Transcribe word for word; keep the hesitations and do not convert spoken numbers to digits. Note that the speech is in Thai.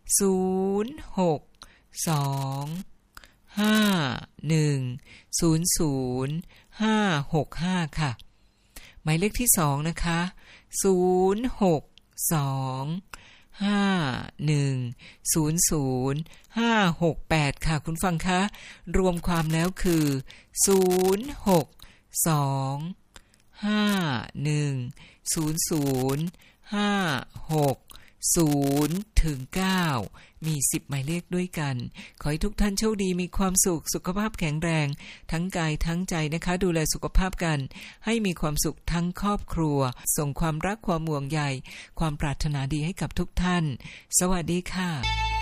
ศูนย์ หก สอง ห้า หนึ่ง ศูนย์ ศูนย์ ห้า หก ห้าค่ะหมายเลขที่สองนะคะศูนย์ หก สอง ห้า หนึ่ง ศูนย์ ศูนย์ ห้า หก แปดค่ะคุณฟังคะรวมความแล้วคือศูนย์ หก สอง ห้า หนึ่ง ศูนย์ ศูนย์ ห้า หก ศูนย์ถึงเก้ามีสิบหมายเลขด้วยกันขอให้ทุกท่านโชคดีมีความสุขสุขภาพแข็งแรงทั้งกายทั้งใจนะคะดูแลสุขภาพกันให้มีความสุขทั้งครอบครัวส่งความรักความห่วงใยความปรารถนาดีให้กับทุกท่านสวัสดีค่ะ